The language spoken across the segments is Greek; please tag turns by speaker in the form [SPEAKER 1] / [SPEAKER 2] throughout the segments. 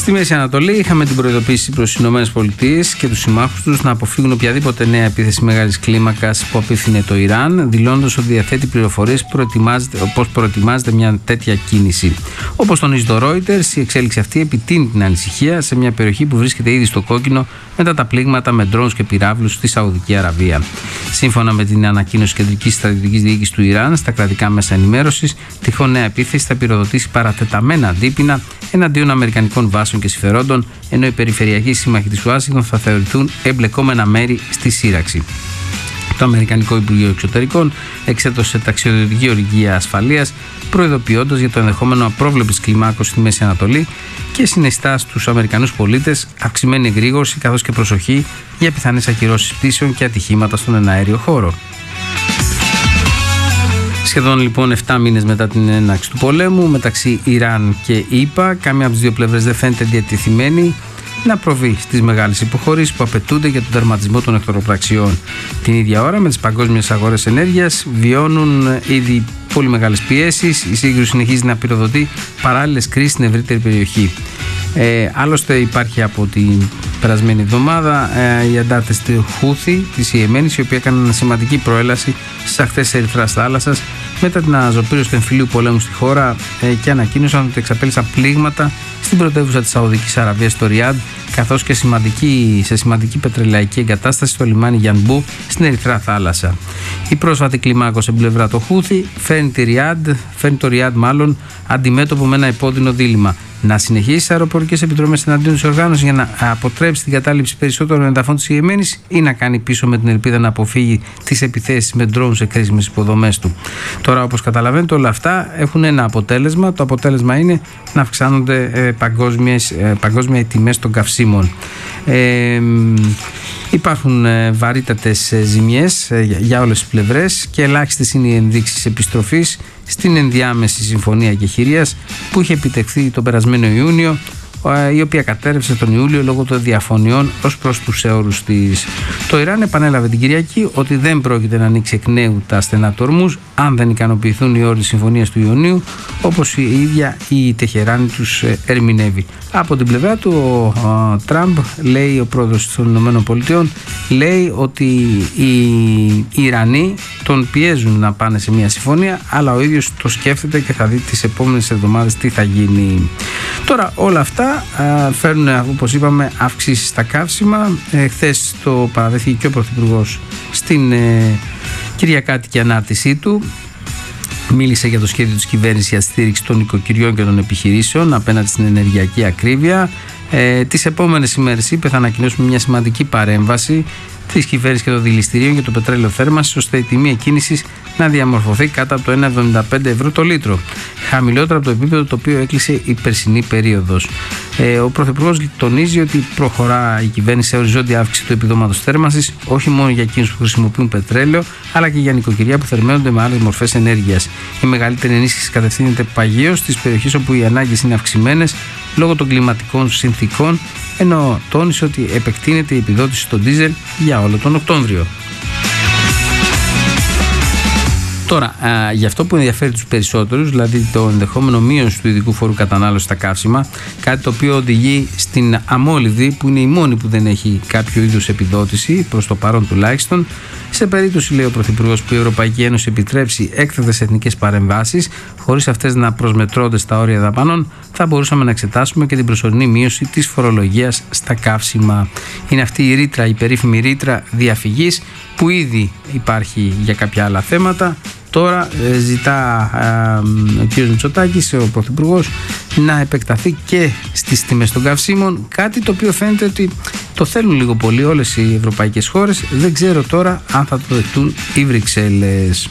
[SPEAKER 1] Στη Μέση Ανατολή είχαμε την προειδοποίηση προς τις ΗΠΑ και τους συμμάχους τους να αποφύγουν οποιαδήποτε νέα επίθεση μεγάλης κλίμακας που απίθυνε το Ιράν, δηλώνοντας ότι διαθέτει πληροφορίες πως προετοιμάζεται μια τέτοια κίνηση. Όπως τονίζει το Reuters, η εξέλιξη αυτή επιτείνει την ανησυχία σε μια περιοχή που βρίσκεται ήδη στο κόκκινο μετά τα πλήγματα με ντρόουνς και πυράβλους στη Σαουδική Αραβία. Σύμφωνα με την ανακοίνωση Κεντρικής Στρατιωτικής Διοίκησης του Ιράν στα κρατικά μέσα ενημέρωσης, τυχόν νέα επίθεση θα πυροδοτήσει παρατεταμένα αντίπεινα εναντίον αμερικανικών βάσεων και συμφερόντων, ενώ οι περιφερειακοί σύμμαχοι της Ουάσιγκτον θα θεωρηθούν εμπλεκόμενα μέρη στη σύραξη. Το Αμερικανικό Υπουργείο Εξωτερικών εξέδωσε ταξιδιωτική οδηγία ασφαλείας, προειδοποιώντας για το ενδεχόμενο απρόβλεπτης κλιμάκωσης στη Μέση Ανατολή και συνιστά στους Αμερικανούς πολίτες αυξημένη εγρήγορση καθώς και προσοχή για πιθανές ακυρώσεις πτήσεων και ατυχήματα στον εναέριο χώρο. Σχεδόν λοιπόν 7 μήνες μετά την έναρξη του πολέμου μεταξύ Ιράν και ΗΠΑ, καμία από τις δύο πλευρές δεν φαίνεται διατεθειμένη να προβεί στις μεγάλες υποχωρήσεις που απαιτούνται για τον τερματισμό των εχθροπραξιών. Την ίδια ώρα, με τις παγκόσμιες αγορές ενέργειας βιώνουν ήδη πολύ μεγάλες πιέσεις. Η σύγκρουση συνεχίζει να πυροδοτεί παράλληλες κρίσεις στην ευρύτερη περιοχή. Άλλωστε υπάρχει από την περασμένη εβδομάδα οι αντάρτες του Χούθη της Ιεμένης, οι οποίοι έκαναν σημαντική προέλαση στις ακτές της Ερυθράς θάλασσας μετά την αναζωπήρωση του εμφυλίου πολέμου στη χώρα και ανακοίνωσαν ότι εξαπέλυσαν πλήγματα στην πρωτεύουσα της Σαουδικής Αραβίας στο Ριάντ, καθώς και σε σημαντική πετρελαϊκή εγκατάσταση στο λιμάνι Γιανμπού στην Ερυθρά θάλασσα. Η πρόσφατη κλιμάκωση από πλευρά το Χούθη φέρνει το Ριάντ αντιμέτωπο με ένα επώδυνο δίλημμα: να συνεχίσει τις αεροπορικές επιδρομές εναντίον της οργάνωσης για να αποτρέψει την κατάληψη περισσότερων εδαφών της Ιεμένης ή να κάνει πίσω με την ελπίδα να αποφύγει τις επιθέσεις με ντρόουν σε κρίσιμες υποδομές του. Τώρα, όπως καταλαβαίνετε, όλα αυτά έχουν ένα αποτέλεσμα. Το αποτέλεσμα είναι να αυξάνονται παγκόσμια οι τιμές των καυσίμων. Υπάρχουν βαρύτατες ζημιές για όλες τις πλευρές και ελάχιστες είναι οι ενδείξεις επιστροφής στην ενδιάμεση συμφωνία κεχηρίας που είχε επιτευχθεί τον περασμένο Ιούνιο, η οποία κατέρευσε τον Ιούλιο λόγω των διαφωνιών ως προς τους όρους της. Το Ιράν επανέλαβε την Κυριακή ότι δεν πρόκειται να ανοίξει εκ νέου τα στενά του Ορμούζ αν δεν ικανοποιηθούν οι όροι της συμφωνίας του Ιουνίου, όπως η ίδια η Τεχεράνη τους ερμηνεύει. Από την πλευρά του, ο Τραμπ, λέει, ο πρόεδρος των ΗΠΑ, λέει ότι οι Ιρανοί τον πιέζουν να πάνε σε μια συμφωνία, αλλά ο ίδιος το σκέφτεται και θα δει τις επόμενες εβδομάδες τι θα γίνει. Τώρα όλα αυτά φέρνουν, όπως είπαμε, αύξηση στα καύσιμα. Χθες το παραδέχθηκε και ο Πρωθυπουργός στην κυριακάτικη ανάρτησή του. Μίλησε για το σχέδιο της κυβέρνησης για στήριξη των οικοκυριών και των επιχειρήσεων απέναντι στην ενεργειακή ακρίβεια. Τις επόμενες ημέρες, είπε, θα ανακοινώσουμε μια σημαντική παρέμβαση της κυβέρνησης και των δηληστηρίων για το πετρέλαιο θέρμανσης, ώστε η τιμή εκκίνησης να διαμορφωθεί κάτω από το 1,75 ευρώ το λίτρο, χαμηλότερο από το επίπεδο το οποίο έκλεισε η περσινή περίοδος. Ο Πρωθυπουργός τονίζει ότι προχωρά η κυβέρνηση σε οριζόντια αύξηση του επιδόματος θέρμανσης, όχι μόνο για εκείνους που χρησιμοποιούν πετρέλαιο, αλλά και για νοικοκυριά που θερμαίνονται με άλλες μορφές ενέργειας. Η μεγαλύτερη ενίσχυση κατευθύνεται παγίως στις περιοχές όπου οι ανάγκες είναι αυξημένες λόγω των κλιματικών συνθήκων, ενώ τόνισε ότι επεκτείνεται η επιδότηση στο ντίζελ για όλο τον Οκτώβριο. Τώρα, για αυτό που ενδιαφέρει τους περισσότερους, δηλαδή το ενδεχόμενο μείωση του ειδικού φόρου κατανάλωσης στα καύσιμα, κάτι το οποίο οδηγεί στην αμόλυδη, που είναι η μόνη που δεν έχει κάποιο είδους επιδότηση, προς το παρόν τουλάχιστον, σε περίπτωση, λέει ο Πρωθυπουργός, που η Ευρωπαϊκή Ένωση επιτρέψει έκτακτες εθνικές παρεμβάσεις, χωρίς αυτές να προσμετρώνται στα όρια δαπανών, θα μπορούσαμε να εξετάσουμε και την προσωρινή μείωση της φορολογίας στα καύσιμα. Είναι αυτή η ρήτρα, η περίφημη ρήτρα διαφυγής, που ήδη υπάρχει για κάποια άλλα θέματα. Τώρα ζητά ο κ. Μητσοτάκης, ο Πρωθυπουργός, να επεκταθεί και στις τιμές των καυσίμων, κάτι το οποίο φαίνεται ότι το θέλουν λίγο πολύ όλες οι ευρωπαϊκές χώρες. Δεν ξέρω τώρα αν θα το δεχτούν οι Βρυξέλλες.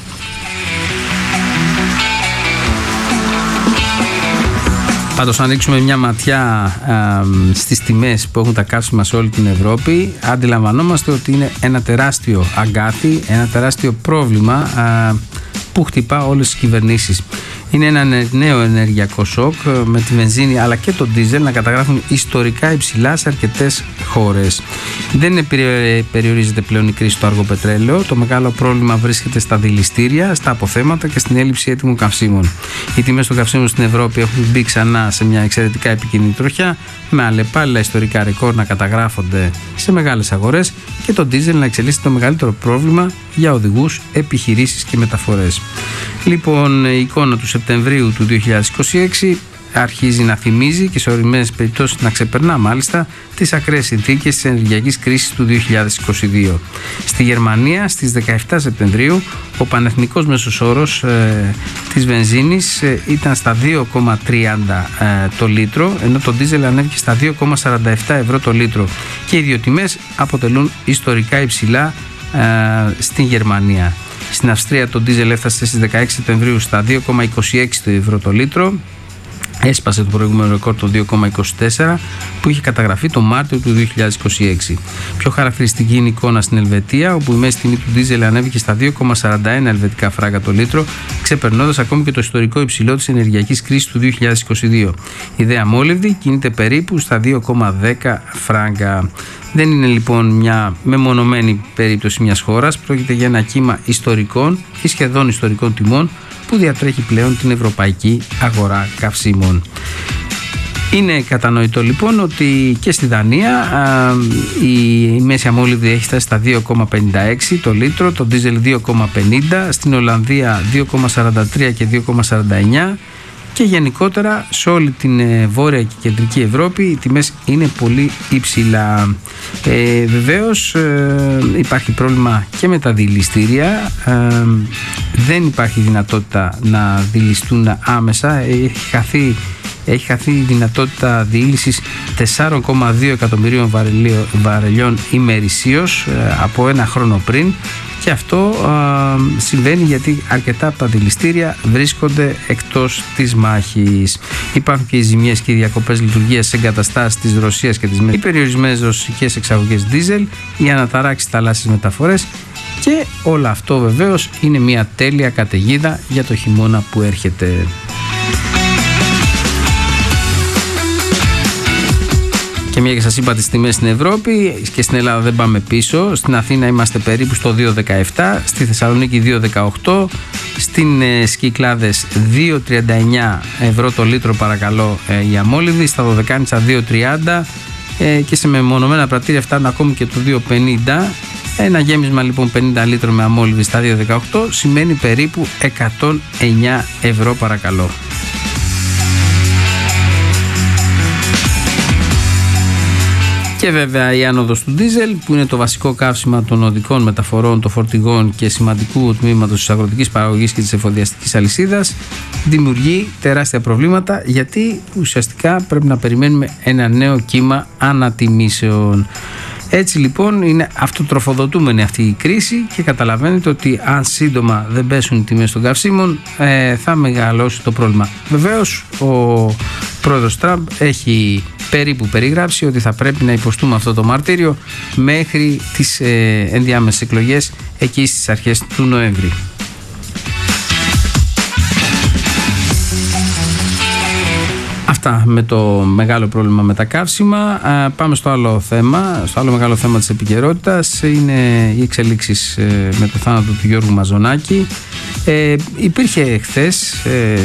[SPEAKER 1] Πάντως, αν ρίξουμε μια ματιά στις τιμές που έχουν τα καύσιμα σε όλη την Ευρώπη, αντιλαμβανόμαστε ότι είναι ένα τεράστιο αγκάθι, ένα τεράστιο πρόβλημα που χτυπά όλες τις κυβερνήσεις. Είναι ένα νέο ενεργειακό σοκ με τη βενζίνη αλλά και το ντίζελ να καταγράφουν ιστορικά υψηλά σε αρκετές χώρες. Δεν περιορίζεται πλέον η κρίση στο αργό πετρέλαιο. Το μεγάλο πρόβλημα βρίσκεται στα δηληστήρια, στα αποθέματα και στην έλλειψη έτοιμων καυσίμων. Οι τιμές των καυσίμων στην Ευρώπη έχουν μπει ξανά σε μια εξαιρετικά επικίνδυνη τροχιά, με αλλεπάλληλα ιστορικά ρεκόρ να καταγράφονται σε μεγάλες αγορές και το ντίζελ να εξελίσσεται το μεγαλύτερο πρόβλημα για οδηγούς, επιχειρήσεις και μεταφορές. Λοιπόν, η εικόνα του Σεπτεμβρίου του 2026 αρχίζει να θυμίζει και σε ορισμένες περιπτώσεις να ξεπερνά μάλιστα τις ακραίες συνθήκες της ενεργειακής κρίσης του 2022. Στη Γερμανία στις 17 Σεπτεμβρίου ο πανεθνικός μέσος όρος της βενζίνης ήταν στα 2,30 το λίτρο, ενώ το ντίζελ ανέβηκε στα 2,47 ευρώ το λίτρο και οι δύο τιμές αποτελούν ιστορικά υψηλά στην Γερμανία. Στην Αυστρία το ντίζελ έφτασε στις 16 Σεπτεμβρίου στα 2,26 ευρώ το λίτρο. Έσπασε το προηγούμενο ρεκόρ το 2,24 που είχε καταγραφεί το Μάρτιο του 2026. Πιο χαρακτηριστική είναι η εικόνα στην Ελβετία, όπου η μέση τιμή του ντίζελ ανέβηκε στα 2,41 ελβετικά φράγκα το λίτρο, ξεπερνώντας ακόμη και το ιστορικό υψηλό της ενεργειακής κρίσης του 2022. Η δε αμόλυβδη κινείται περίπου στα 2,10 φράγκα. Δεν είναι λοιπόν μια μεμονωμένη περίπτωση μιας χώρας, πρόκειται για ένα κύμα ιστορικών ή σχεδόν ιστορικών τιμών που διατρέχει πλέον την ευρωπαϊκή αγορά καυσίμων. Είναι κατανοητό λοιπόν ότι και στη Δανία η μέση αμόλυβδη έχει φτάσει στα 2,56 το λίτρο, το ντίζελ 2,50, στην Ολλανδία 2,43 και 2,49 και γενικότερα σε όλη την βόρεια και κεντρική Ευρώπη οι τιμές είναι πολύ υψηλά. Βεβαίως υπάρχει πρόβλημα και με τα δηληστήρια, δεν υπάρχει δυνατότητα να δηληστούν άμεσα, έχει χαθεί η δυνατότητα διήλυσης 4,2 εκατομμυρίων βαρελιών ημερησίως από ένα χρόνο πριν, και αυτό συμβαίνει γιατί αρκετά από τα δηληστήρια βρίσκονται εκτός της μάχης. Υπάρχουν και οι ζημιές και οι διακοπές λειτουργίας σε εγκαταστάσεις της Ρωσίας και της ΜΕ, οι περιορισμένες ρωσικές εξαγωγές δίζελ, οι αναταράξεις θαλάσσιες μεταφορές, και όλο αυτό βεβαίως είναι μια τέλεια καταιγίδα για το χειμώνα που έρχεται. Και μια και σας είπα τις τιμές στην Ευρώπη, και στην Ελλάδα δεν πάμε πίσω. Στην Αθήνα είμαστε περίπου στο 2,17, στη Θεσσαλονίκη 2,18, στις Κυκλάδες 2,39 ευρώ το λίτρο παρακαλώ η αμόλυβδη, στα Δωδεκάνησα 2,30 και σε μεμονωμένα πρατήρια φτάνουν ακόμη και το 2,50. Ένα γέμισμα λοιπόν 50 λίτρο με αμόλυβδη στα 2,18 σημαίνει περίπου 109 ευρώ παρακαλώ. Και βέβαια η άνοδος του ντίζελ, που είναι το βασικό καύσιμα των οδικών μεταφορών, των φορτηγών και σημαντικού τμήματος της αγροτικής παραγωγής και της εφοδιαστικής αλυσίδας, δημιουργεί τεράστια προβλήματα, γιατί ουσιαστικά πρέπει να περιμένουμε ένα νέο κύμα ανατιμήσεων. Έτσι λοιπόν είναι αυτοτροφοδοτούμενη αυτή η κρίση και καταλαβαίνετε ότι αν σύντομα δεν πέσουν οι τιμές των καυσίμων θα μεγαλώσει το πρόβλημα. Βεβαίως ο πρόεδρος Τραμπ έχει περίπου περιγράψει ότι θα πρέπει να υποστούμε αυτό το μαρτύριο μέχρι τις ενδιάμεσες εκλογές εκεί στις αρχές του Νοέμβρη. Αυτά με το μεγάλο πρόβλημα με τα καύσιμα. Πάμε στο άλλο θέμα. Στο άλλο μεγάλο θέμα της επικαιρότητας είναι οι εξελίξεις με το θάνατο του Γιώργου Μαζονάκη. Υπήρχε χθες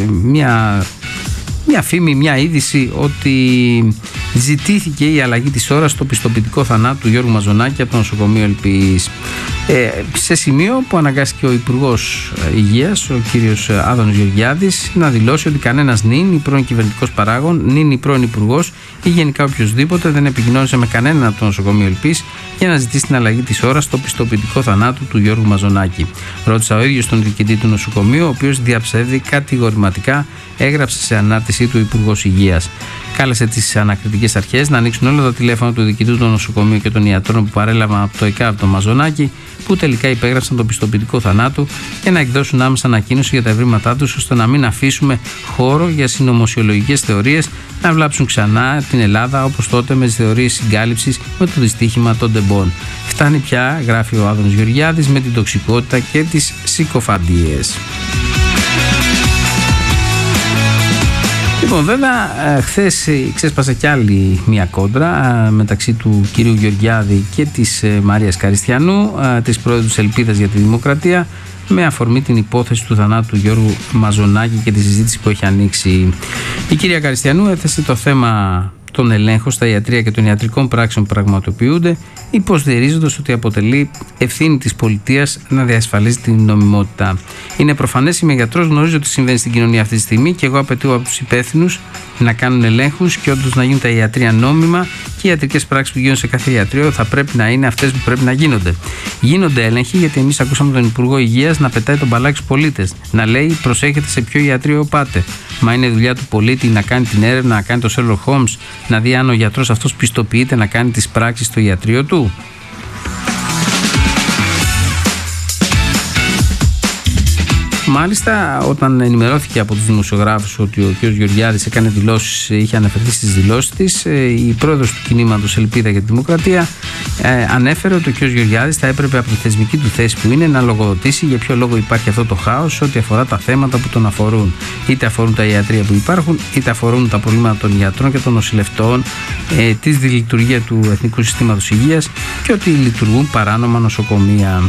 [SPEAKER 1] μια φήμη, μια είδηση ότι ζητήθηκε η αλλαγή της ώρας στο πιστοποιητικό θανάτου του Γιώργου Μαζονάκη από το νοσοκομείο Ελπίης. Σε σημείο που αναγκάστηκε ο Υπουργός Υγείας, ο κύριος Άδωνης Γεωργιάδης, να δηλώσει ότι κανένας νυν, η πρώην κυβερνητικός παράγων, νυν η πρώην Υπουργός ή γενικά οποιοδήποτε δεν επικοινώνησε με κανέναν από το νοσοκομείο Ελπίης για να ζητήσει την αλλαγή της ώρας στο πιστοποιητικό θανάτου του Γιώργου Μαζονάκη. Ρώτησα ο ίδιος τον διοικητή του νοσοκομείου, ο οποίος διαψεύδει κατηγορηματικά, έγραψε σε ανάρτησή του Υπουργός Υγείας. Κάλεσε τις ανακριτικές αρχές να ανοίξουν όλα τα τηλέφωνα του διοικητού του νοσοκομείου και των ιατρών που παρέλαβαν από το ΕΚΑΒ τον Μαζονάκη, που τελικά υπέγραψαν το πιστοποιητικό θανάτου, και να εκδώσουν άμεσα ανακοίνωση για τα ευρήματά τους, ώστε να μην αφήσουμε χώρο για συνωμοσιολογικές θεωρίες να βλάψουν ξανά την Ελλάδα, όπως τότε με τις θεωρίες συγκάλυψης με το δυστύχημα των τεμπών. Φτάνει πια, γράφει ο Άδωνης Γεωργιάδης, με την τοξικότητα και τις συκοφαντίες. Λοιπόν, βέβαια, χθες ξέσπασε κι άλλη μια κόντρα μεταξύ του κυρίου Γεωργιάδη και της Μαρίας Καριστιανού, της πρόεδρου της Ελπίδας για τη Δημοκρατία, με αφορμή την υπόθεση του θανάτου του Γιώργου Μαζονάκη και τη συζήτηση που έχει ανοίξει. Η κυρία Καριστιανού έθεσε το θέμα των ελέγχων στα ιατρεία και των ιατρικών πράξεων που πραγματοποιούνται, υποστηρίζοντας ότι αποτελεί ευθύνη της πολιτείας να διασφαλίζει την νομιμότητα. Είναι προφανές, είμαι γιατρός, γνωρίζω τι συμβαίνει στην κοινωνία αυτή τη στιγμή και εγώ απαιτώ από τους υπεύθυνους να κάνουν ελέγχους και όντως να γίνουν τα ιατρεία νόμιμα και οι ιατρικές πράξεις που γίνονται σε κάθε ιατρείο θα πρέπει να είναι αυτές που πρέπει να γίνονται. Γίνονται έλεγχοι, γιατί εμείς ακούσαμε τον Υπουργό Υγείας να πετάει τον μπαλάκι στους πολίτες, να λέει προσέχετε σε ποιο ιατρείο πάτε. Μα είναι δουλειά του πολίτη να κάνει την έρευνα, να κάνει το Sherlock Holmes, να δει αν ο γιατρός αυτός πιστοποιείται να κάνει τις πράξεις στο ιατρείο του. Μάλιστα, όταν ενημερώθηκε από τους δημοσιογράφους ότι ο κ. Γεωργιάδης έκανε δηλώσεις, είχε αναφερθεί στις δηλώσεις της, η πρόεδρος του κινήματος Ελπίδα για τη Δημοκρατία ανέφερε ότι ο κ. Γεωργιάδης θα έπρεπε από τη θεσμική του θέση που είναι να λογοδοτήσει για ποιο λόγο υπάρχει αυτό το χάος ό,τι αφορά τα θέματα που τον αφορούν. Είτε αφορούν τα ιατρεία που υπάρχουν, είτε αφορούν τα προβλήματα των γιατρών και των νοσηλευτών, τη διλειτουργία του Εθνικού Συστήματος Υγείας και ότι λειτουργούν παράνομα νοσοκομεία.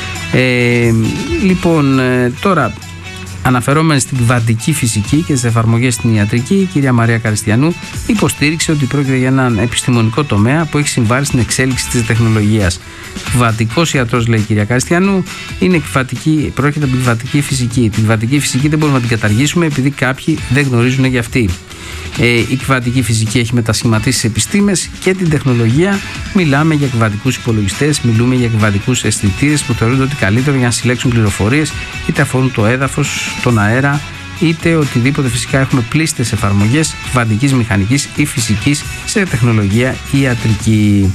[SPEAKER 1] Λοιπόν, τώρα αναφερόμενοι στην κβαντική φυσική και στις εφαρμογές στην ιατρική, η κυρία Μαρία Καριστιανού υποστήριξε ότι πρόκειται για έναν επιστημονικό τομέα που έχει συμβάλει στην εξέλιξη της τεχνολογίας. Κβαντικός ιατρός, λέει η κυρία Καριστιανού, πρόκειται από την κβαντική φυσική. Την κβαντική φυσική δεν μπορούμε να την καταργήσουμε επειδή κάποιοι δεν γνωρίζουν για αυτή. Η κβαντική φυσική έχει μετασχηματίσει τις επιστήμες και την τεχνολογία. Μιλάμε για κβαντικούς υπολογιστές, μιλούμε για κβαντικούς αισθητήρες που θεωρούνται ότι καλύτερο για να συλλέξουν πληροφορίες, είτε αφορούν το έδαφος, τον αέρα, είτε οτιδήποτε. Φυσικά έχουμε πλήστες εφαρμογές κβαντικής μηχανικής ή φυσικής σε τεχνολογία ιατρική.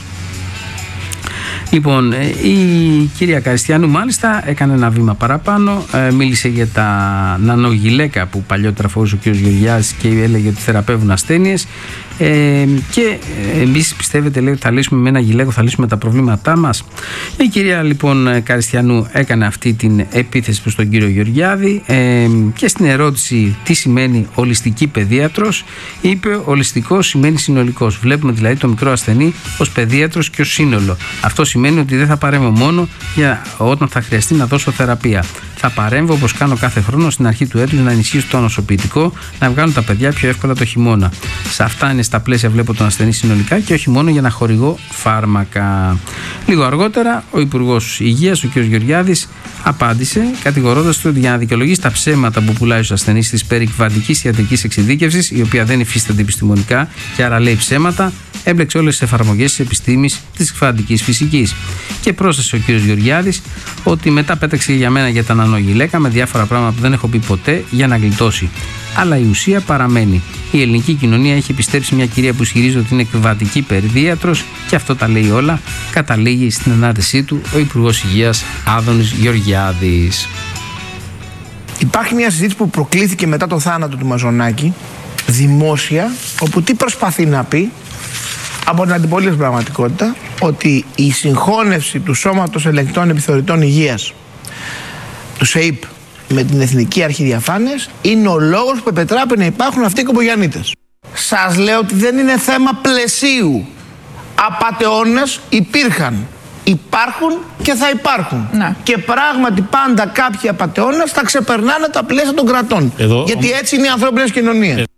[SPEAKER 1] Λοιπόν, η κυρία Καριστιανού μάλιστα έκανε ένα βήμα παραπάνω, μίλησε για τα νανογυλαίκα που παλιότερα φορούσε ο κ. Γεωργιάδης και έλεγε ότι θεραπεύουν ασθένειες, και εμείς πιστεύετε, λέει, ότι θα λύσουμε με ένα γυλαίκο, θα λύσουμε τα προβλήματά μας. Η κυρία λοιπόν Καριστιανού έκανε αυτή την επίθεση προς τον κύριο Γεωργιάδη, και στην ερώτηση τι σημαίνει ολιστική παιδίατρος, είπε ολιστικός σημαίνει συνολικός. Βλέπουμε δηλαδή το μικρό ασθενή ως παιδίατρος και ως σύνολο. Αυτό σημαίνει ότι δεν θα παρέμβω μόνο για όταν θα χρειαστεί να δώσω θεραπεία. Θα παρέμβω όπως κάνω κάθε χρόνο στην αρχή του έτους να ενισχύσω το νοσοποιητικό, να βγάλουν τα παιδιά πιο εύκολα το χειμώνα. Σε αυτά είναι στα πλαίσια, βλέπω τον ασθενή συνολικά και όχι μόνο για να χορηγώ φάρμακα. Λίγο αργότερα, ο Υπουργός Υγείας, ο κ. Γεωργιάδης, απάντησε κατηγορώντας του ότι για να δικαιολογήσει τα ψέματα που πουλάει στους ασθενείς της περί κβαντικής ιατρικής εξειδίκευσης, η οποία δεν υφίσταται επιστημονικά και άρα λέει ψέματα, έμπλεξε όλες τις εφαρμογές της επιστήμης της κβαντικής φυσικής. Και πρόσθεσε ο κ. Γεωργιάδης ότι μετά πέταξε για μένα για τα νανογυλαίκα με διάφορα πράγματα που δεν έχω πει ποτέ για να γλιτώσει. Αλλά η ουσία παραμένει. Η ελληνική κοινωνία έχει πιστέψει μια κυρία που ισχυρίζεται ότι είναι κβαντική παιδίατρος και αυτό τα λέει όλα. Καταλήγει στην ανάρτησή του ο Υπουργός Υγείας Άδωνης Γεωργιάδης.
[SPEAKER 2] Υπάρχει μια συζήτηση που προκλήθηκε μετά το θάνατο του Μαζονάκη, δημόσια, όπου τι προσπαθεί να πει από την αντιπολίτευση πραγματικότητα, ότι η συγχώνευση του Σώματος Ελεγκτών Επιθεωρητών Υγείας, του ΣΕΙΠ, με την Εθνική Αρχή Διαφάνειας είναι ο λόγος που επιτράπει να υπάρχουν αυτοί οι κομπογιαννίτες. Σας λέω ότι δεν είναι θέμα πλαισίου. Απατεώνες υπήρχαν, υπάρχουν και θα υπάρχουν. Να. Και πράγματι πάντα κάποιοι απατεώνες θα ξεπερνάνε τα πλαίσια των κρατών. Γιατί έτσι είναι οι ανθρώπινες κοινωνίες.